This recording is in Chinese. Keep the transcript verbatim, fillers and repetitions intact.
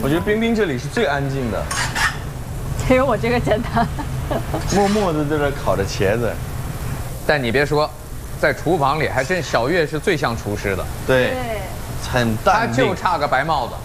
我觉得冰冰这里是最安静的， 只有我这个简单。 默默的在这烤着茄子。 但你别说，在厨房里还真小月是最像厨师的。 对，很他淡定。 就差个白帽子。